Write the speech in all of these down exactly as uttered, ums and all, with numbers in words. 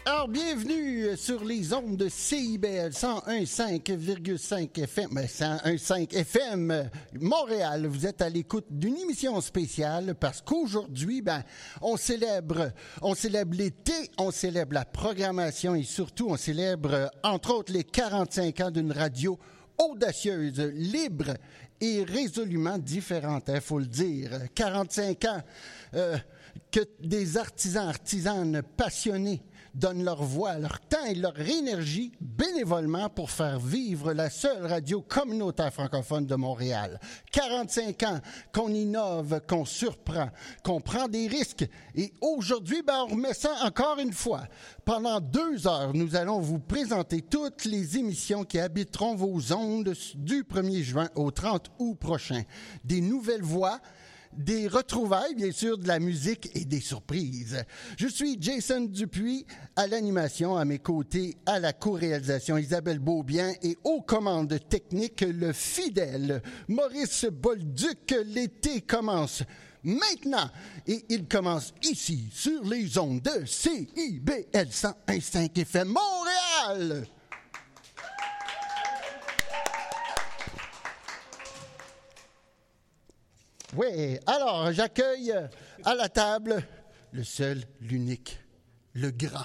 Alors, bienvenue sur les ondes de C I B L cent un cinq virgule cinq F M, cent un virgule cinq F M Montréal. Vous êtes à l'écoute d'une émission spéciale parce qu'aujourd'hui, ben, on célèbre, on célèbre l'été, on célèbre la programmation et surtout, on célèbre, entre autres, les quarante-cinq ans d'une radio audacieuse, libre et résolument différente, il hein, faut le dire. quarante-cinq ans euh, que des artisans, artisanes passionnés donnent leur voix, leur temps et leur énergie bénévolement pour faire vivre la seule radio communautaire francophone de Montréal. quarante-cinq ans qu'on innove, qu'on surprend, qu'on prend des risques. Et aujourd'hui, ben, on remet ça encore une fois. Pendant deux heures, nous allons vous présenter toutes les émissions qui habiteront vos ondes du premier juin au trente août prochain. Des nouvelles voix, des retrouvailles, bien sûr, de la musique et des surprises. Je suis Jason Dupuis, à l'animation, à mes côtés, à la co-réalisation, Isabelle Beaubien et aux commandes techniques, le fidèle Maurice Bolduc. L'été commence maintenant et il commence ici, sur les ondes de C I B L cent un virgule cinq F M Montréal. Oui, alors j'accueille à la table le seul, l'unique, le grand.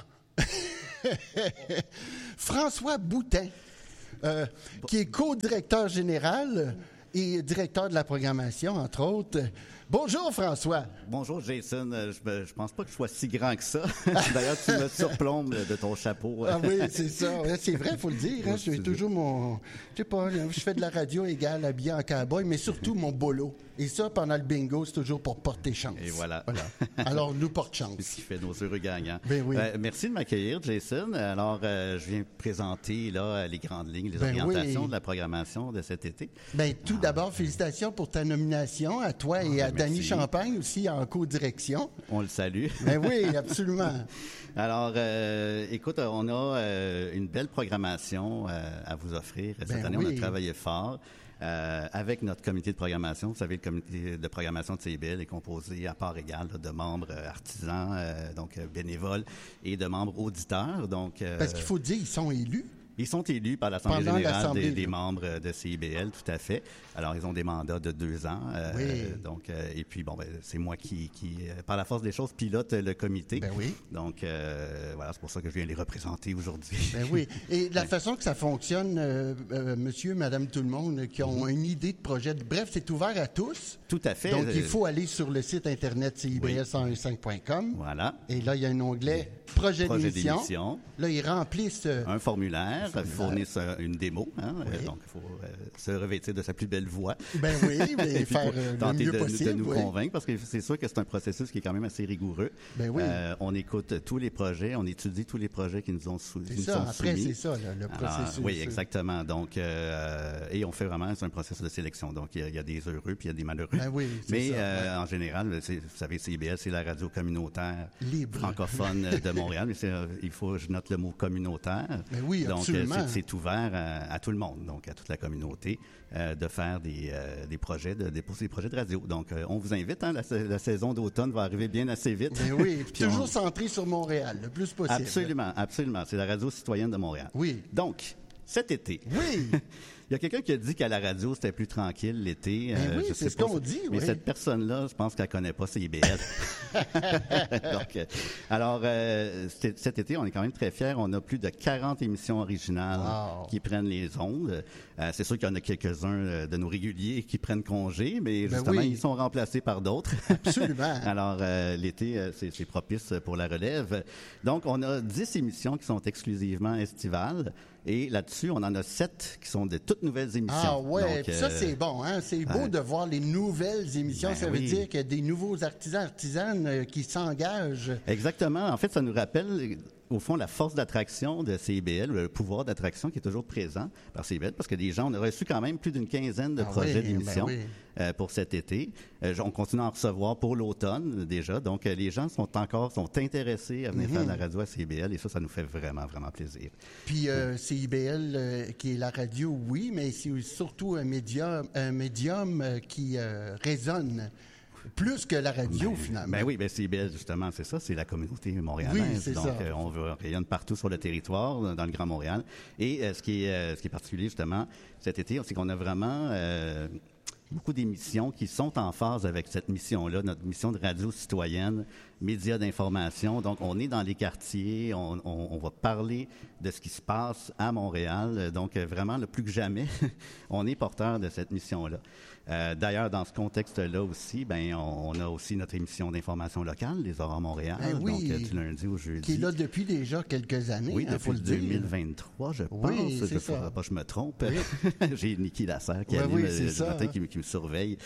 François Boutin, euh, qui est co-directeur général et directeur de la programmation, entre autres. Bonjour François. Bonjour Jason, je, je pense pas que je sois si grand que ça. D'ailleurs, tu me surplombes de ton chapeau. Ah oui, c'est ça. C'est vrai, il faut le dire. Hein, je suis toujours mon... Je sais pas, je fais de la radio égale habillé en cowboy, mais surtout mon bolo. Et ça, pendant le bingo, c'est toujours pour porter chance. Et voilà. voilà. Alors, nous porte chance. C'est ce qui fait nos heureux gagnants. Ben oui. Euh, merci de m'accueillir, Jason. Alors, euh, je viens présenter là les grandes lignes, les ben orientations oui. de la programmation de cet été. Ben tout ah, d'abord, félicitations pour ta nomination à toi et ah, à Danny Champagne aussi en co-direction. On le salue. Ben oui, absolument. Alors, euh, écoute, on a euh, une belle programmation euh, à vous offrir. Cette ben année, oui. on a travaillé fort. Euh, avec notre comité de programmation. Vous savez, le comité de programmation de C I B L est composé à part égale là, de membres euh, artisans, euh, donc euh, bénévoles, et de membres auditeurs. Donc, euh, parce qu'il faut dire, ils sont élus. Ils sont élus par l'Assemblée Pendant générale l'Assemblée, des, des membres de C I B L, tout à fait. Alors, ils ont des mandats de deux ans. Euh, oui. Donc, euh, et puis, bon, ben, c'est moi qui, qui, par la force des choses, pilote le comité. Ben oui. Donc, euh, voilà, c'est pour ça que je viens les représenter aujourd'hui. Ben oui. Et la façon que ça fonctionne, euh, euh, monsieur, madame, tout le monde, qui ont mm-hmm. une idée de projet, bref, c'est ouvert à tous. Tout à fait. Donc, il faut aller sur le site Internet C I B L cent un virgule cinq point com. Voilà. Et là, il y a un onglet Projet, projet d'émission. d'émission. Là, ils remplissent... Euh, un formulaire, formulaire. fournissent une démo. Hein, oui. euh, donc, il faut euh, se revêtir de sa plus belle voix. Ben oui, mais faire euh, tenter le mieux de, possible. de nous oui. convaincre, parce que c'est sûr que c'est un processus qui est quand même assez rigoureux. Ben oui. Euh, on écoute tous les projets, on étudie tous les projets qui nous ont sou- c'est qui ça, nous sont après, soumis. c'est ça, là, le processus. Alors, oui, exactement. Donc, euh, et on fait vraiment, c'est un processus de sélection. Donc, il y, y a des heureux puis il y a des malheureux. Ben oui, c'est mais ça, euh, ouais. en général, c'est, vous savez, C I B L, c'est la radio communautaire libre francophone de Montréal. Mais c'est, il faut, je note le mot communautaire. Ben oui, donc, absolument. c'est, c'est ouvert à, à tout le monde, donc à toute la communauté, euh, de faire des, euh, des projets, de déposer des projets de radio. Donc, euh, on vous invite. Hein, la, la saison d'automne va arriver bien assez vite. Ben oui, puis toujours on... centré sur Montréal, le plus possible. Absolument, absolument. C'est la radio citoyenne de Montréal. Oui. Donc, cet été. Oui. Il y a quelqu'un qui a dit qu'à la radio, c'était plus tranquille l'été. Ben euh, oui, je c'est sais ce pas, qu'on dit, mais oui. cette personne-là, je pense qu'elle connaît pas C I B L. Donc, euh, alors, euh, cet été, on est quand même très fiers. On a plus de quarante émissions originales wow. qui prennent les ondes. Euh, c'est sûr qu'il y en a quelques-uns de nos réguliers qui prennent congé, mais ben justement, oui. ils sont remplacés par d'autres. Absolument. Alors, euh, l'été, euh, c'est, c'est propice pour la relève. Donc, on a dix émissions qui sont exclusivement estivales. Et là-dessus, on en a sept qui sont de toutes nouvelles émissions. Ah ouais, donc, euh, ça c'est bon, hein. C'est beau euh, de voir les nouvelles émissions. Ben ça oui. veut dire qu'il y a des nouveaux artisans, artisanes euh, qui s'engagent. Exactement. En fait, ça nous rappelle, au fond, la force d'attraction de C I B L, le pouvoir d'attraction qui est toujours présent par C I B L, parce que des gens, on a reçu quand même plus d'une quinzaine de ah projets oui, d'émissions ben oui. euh, pour cet été. Euh, on continue à en recevoir pour l'automne déjà. Donc, euh, les gens sont encore sont intéressés à venir mm-hmm. faire de la radio à C I B L et ça, ça nous fait vraiment, vraiment plaisir. Puis euh, oui. C I B L, euh, qui est la radio, oui, mais c'est surtout un médium, un médium euh, qui euh, résonne plus que la radio, Ben, finalement. Ben oui, ben C I B L, justement, c'est ça, c'est la communauté montréalaise. Oui, c'est Donc, ça. euh, on veut- rayonne partout sur le territoire, dans le Grand Montréal. Et euh, ce, qui est, euh, ce qui est particulier, justement, cet été, c'est qu'on a vraiment euh, beaucoup d'émissions qui sont en phase avec cette mission-là, notre mission de radio citoyenne, médias d'information. Donc, on est dans les quartiers, on, on, on va parler de ce qui se passe à Montréal. Donc, euh, vraiment, le plus que jamais, on est porteur de cette mission-là. Euh, d'ailleurs, dans ce contexte-là aussi, ben, on, on a aussi notre émission d'information locale, les Aurores Montréal, Ben oui, donc euh, du lundi au jeudi. Qui est là depuis déjà quelques années, Oui, il depuis faut le dire. deux mille vingt-trois, je pense. Oui, c'est je ça. ne faudra pas que je me trompe. Oui. J'ai Niki Lasserre qui Ouais, anime oui, le, c'est le ça, matin, hein. qui, me- qui me surveille.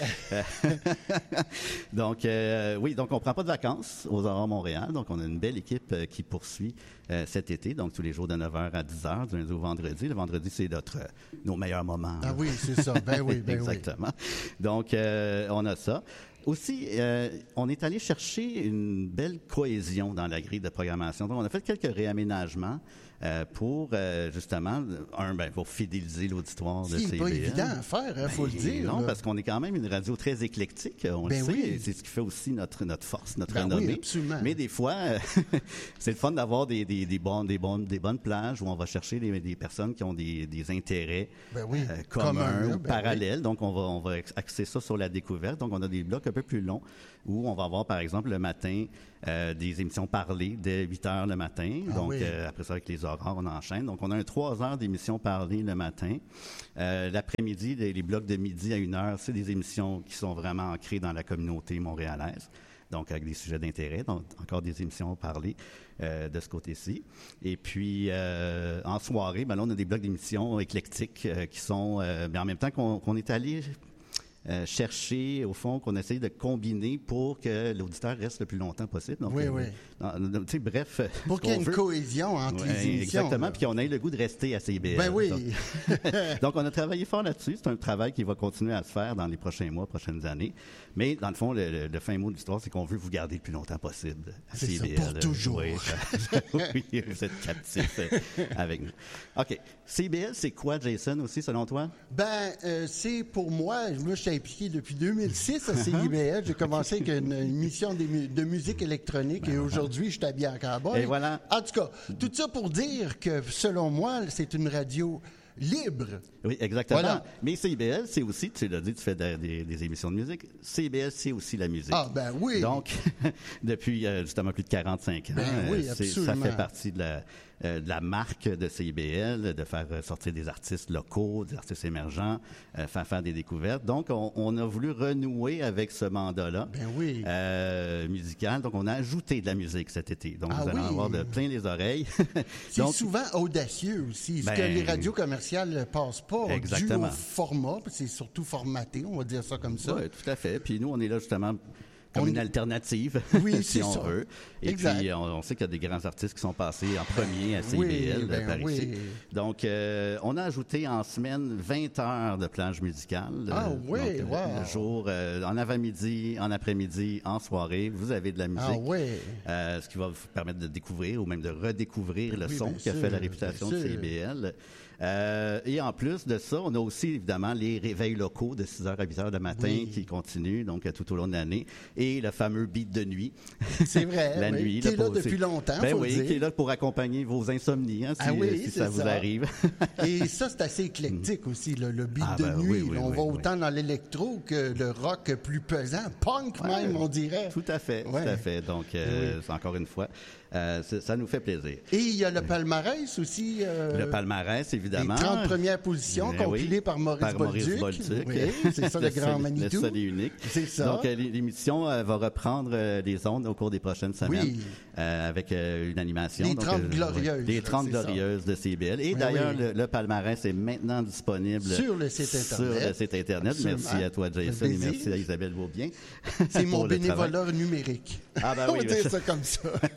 donc, euh, oui, donc on prend pas de vacances aux Aurores Montréal. Donc, on a une belle équipe euh, qui poursuit euh, cet été, donc tous les jours de neuf heures à dix heures, du lundi au vendredi. Le vendredi, c'est notre, euh, nos meilleurs moments. Ah là. oui, c'est ça. Ben oui, ben oui. Exactement. Donc, euh, on a ça. Aussi, euh, on est allé chercher une belle cohésion dans la grille de programmation. Donc, on a fait quelques réaménagements euh, pour, euh, justement, un, ben, pour fidéliser l'auditoire de C'est C I B L. pas évident à faire, il faut le Ben, dire. Non, là. parce qu'on est quand même une radio très éclectique, on Ben le sait. oui. C'est ce qui fait aussi notre, notre force, notre Ben oui, renommée. absolument. Mais des fois, euh, c'est le fun d'avoir des, des, des, bons, des, bonnes, des bonnes plages où on va chercher des, des personnes qui ont des, des intérêts Ben oui, euh, communs communs, là, ou ben parallèles. Donc, on va, on va axer ça sur la découverte. Donc, on a des blocs un peu plus longs où on va avoir, par exemple, le matin, euh, des émissions parlées dès huit heures le matin. Ah Donc, oui. euh, après ça, avec les aurores, on enchaîne. Donc, on a un trois heures d'émissions parlées le matin. Euh, l'après-midi, les, les blocs de midi à une heure, c'est des émissions qui sont vraiment ancrées dans la communauté montréalaise. Donc, avec des sujets d'intérêt, donc encore des émissions parlées euh, de ce côté-ci. Et puis, euh, en soirée, ben là, on a des blocs d'émissions éclectiques euh, qui sont, euh, ben, en même temps qu'on, qu'on est allé euh, chercher, au fond, qu'on essaye de combiner pour que l'auditeur reste le plus longtemps possible. Donc, Oui, euh, oui. dans- dans- tu sais, bref. Pour ce qu'il y ait qu'on une veut. cohésion entre Ouais, les émissions. exactement, là. puis qu'on ait le goût de rester à C I B L. Ben oui. Donc, donc, on a travaillé fort là-dessus. C'est un travail qui va continuer à se faire dans les prochains mois, prochaines années. Mais, dans le fond, le, le- le fin mot de l'histoire, c'est qu'on veut vous garder le plus longtemps possible à C'est ça, C I B L. pour toujours. Oui, ça- oui, vous êtes captifs euh, avec nous. OK. C I B L, c'est quoi, Jason, aussi, selon toi? Ben, euh, c'est pour moi, moi je suis impliqué depuis deux mille six à C I B L. J'ai commencé avec une émission de, mu- de musique électronique et aujourd'hui, je suis habillé en cowboy. Et voilà. En tout cas, tout ça pour dire que, selon moi, c'est une radio libre. Oui, exactement. Voilà. Mais C I B L, c'est aussi, tu l'as dit, tu fais de- des, des émissions de musique. C I B L, c'est aussi la musique. Ah, ben oui. Donc, depuis euh, justement plus de quarante-cinq ans, Ben oui, euh, c'est- ça absolument. fait partie de la, euh, de la marque de C I B L, de faire euh, sortir des artistes locaux, des artistes émergents, euh, faire faire des découvertes. Donc, on, on a voulu renouer avec ce mandat-là Ben oui. euh, musical. Donc, on a ajouté de la musique cet été. Donc, Ah vous allez en oui. avoir de plein les oreilles. C'est Donc, souvent audacieux aussi. Ce Ben, que les radios commerciales ne passent pas, Exactement. dû au format, puis c'est surtout formaté, on va dire ça comme ça. Oui, tout à fait. Puis nous, on est là justement comme On une est- alternative, Oui, si c'est on ça. veut. Et Exact. puis, on, on sait qu'il y a des grands artistes qui sont passés en premier à C I B L Oui, ben par oui. ici. Donc, euh, on a ajouté en semaine vingt heures de plage musicale. Ah Euh, oui, donc, wow. Le jour, euh, en avant-midi, en après-midi, en soirée, vous avez de la musique. Ah oui. Euh, ce qui va vous permettre de découvrir ou même de redécouvrir le Oui, son bien qui a sûr, fait la réputation de bien sûr. C I B L. Euh, et en plus de ça, on a aussi évidemment les réveils locaux de six heures à huit heures le matin Oui. qui continuent donc euh, tout au long de l'année et le fameux beat de nuit. C'est vrai. La oui. nuit. Qui est là pour- depuis c'est- longtemps, Ben faut oui, le dire. qui est là pour accompagner vos insomnies, hein, si, Ah oui, euh, si c'est ça vous ça. arrive. Et ça, c'est assez éclectique aussi, le, le beat Ah, de ben nuit. oui, oui, on oui, va oui. autant dans l'électro que le rock plus pesant, punk même, on dirait. Tout à fait, Ouais. tout à fait. Donc, euh, Oui. c'est encore une fois, euh, c'est- ça nous fait plaisir. Et il y a le palmarès aussi. euh, Le palmarès, évidemment. Les trente premières positions Ben oui, compilées par Maurice par Maurice Bolduc. Bolduc. Oui, c'est ça, le, grand seul- Manitou. Le seul et unique. C'est ça. Donc, euh, l'émission euh, va reprendre euh, les ondes au cours des prochaines semaines Oui. euh, avec euh, une animation. Les Donc, trente euh, glorieuses, Les là, trente c'est ça. glorieuses de C I B L. Et Oui, d'ailleurs, oui. le, le palmarès est maintenant disponible Sur le site Internet. Sur le site Internet. Absolument. Merci à toi, Ça fait Jason, et plaisir. merci à Isabelle Beaubien. C'est mon pour le travail. bénévolat numérique. Ah, ben on oui, va dire ben- ça comme ça.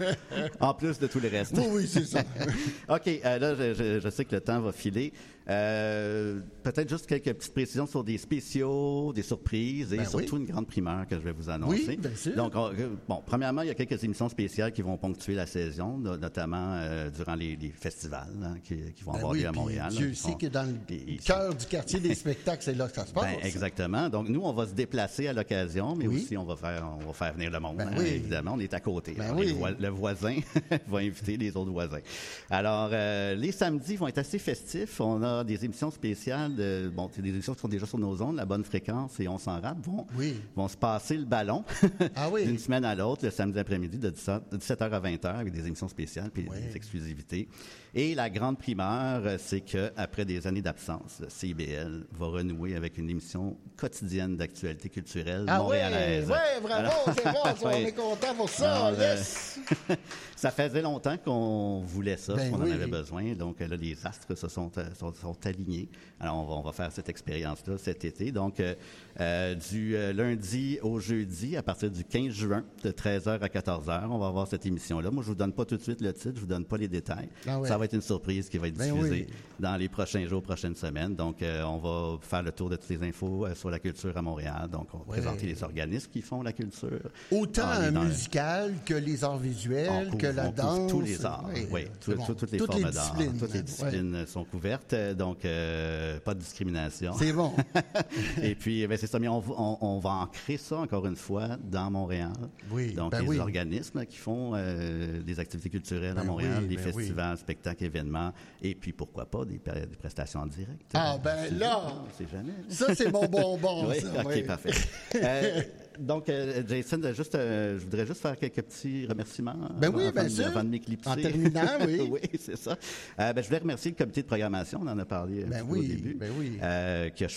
En plus de tout le reste. Oui, oui, c'est ça. OK, euh, là, je, je, je sais que le temps va filer. Euh, peut-être juste quelques petites précisions sur des spéciaux, des surprises et ben surtout oui. une grande primeur que je vais vous annoncer. Oui, bien sûr. Donc, on, bon, premièrement, il y a quelques émissions spéciales qui vont ponctuer la saison, notamment euh, durant les, les festivals hein, qui, qui vont Ben avoir oui, lieu à Montréal. Dieu là, sait font, que dans le et, cœur et, du quartier des spectacles, c'est là que ça se passe. Ben, exactement. Donc, nous, on va se déplacer à l'occasion, mais oui. aussi on va faire on va faire venir le monde. Ben hein, oui. Évidemment, on est à côté. Ben Alors, oui. les vo- le voisin va inviter les autres voisins. Alors, euh, les samedis vont être assez festifs. On a des émissions spéciales. De, bon, c'est des émissions qui sont déjà sur nos ondes, la bonne fréquence et on s'en rate, vont, oui. vont se passer le ballon ah oui. d'une semaine à l'autre, le samedi après-midi, de dix-sept heures à vingt heures, avec des émissions spéciales puis oui. des exclusivités. Et la grande primeur, c'est qu'après des années d'absence, le C I B L va renouer avec une émission quotidienne d'actualité culturelle ah montréalaise. Oui, oui, bravo, Alors, c'est bon, on oui. est content pour ça, Alors, yes! Euh, ça faisait longtemps qu'on voulait ça, ben qu'on oui. en avait besoin. Donc là, les astres se sont, sont, sont alignés. Alors, on va, on va faire cette expérience-là cet été. Donc, euh, euh, du euh, lundi au jeudi, à partir du quinze juin, de treize heures à quatorze heures, on va avoir cette émission-là. Moi, je vous donne pas tout de suite le titre, je vous donne pas les détails. Ah ouais. Ça va être une surprise qui va être ben diffusée oui. dans les prochains jours, prochaines semaines. Donc, euh, on va faire le tour de toutes les infos euh, sur la culture à Montréal. Donc, on va ouais. présenter les organismes qui font la culture. Autant Ah, dans musical le... que les arts visuels, couvre, que la danse. Tous les arts, oui. oui tout, bon. tout, toutes les toutes formes les d'art. disciplines. Toutes les disciplines ouais. sont couvertes. Donc, euh, pas de discrimination. C'est bon. Et puis, ben, c'est ça. Mais on, on, on va ancrer ça, encore une fois, dans Montréal. Oui. Donc, ben les oui. organismes qui font euh, des activités culturelles ben à Montréal, oui, des ben festivals, oui. spectacles, événements, et puis, pourquoi pas, des, des prestations en direct. Ah, ben c'est là! C'est jamais. Ça, c'est mon bonbon, oui, ça. OK, oui. parfait. euh, donc, euh, Jason, juste, euh, je voudrais juste faire quelques petits remerciements. Ben oui, avant, bien de, sûr. avant de m'éclipser. En terminant, oui. oui, c'est ça. Euh, ben, je voulais remercier le comité de programmation, on en a parlé ben au oui, début, ben oui. euh, qui a